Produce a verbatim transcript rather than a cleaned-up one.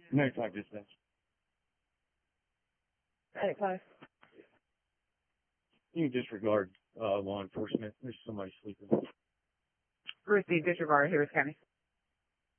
ninety-five dispatch. ninety-five. You can disregard uh, law enforcement. There's somebody sleeping. Receive disregard, Harris County.